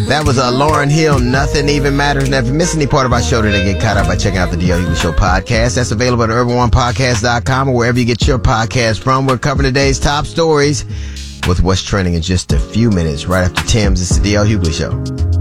That was Lauryn Hill, Nothing Even Matters. Now, if you miss any part of our show today, get caught up by checking out the D.L. Hughley Show podcast. That's available at urban1podcast.com or wherever you get your podcast from. We're covering today's top stories with what's trending in just a few minutes. Right after Tim's, it's the D.L. Hughley Show.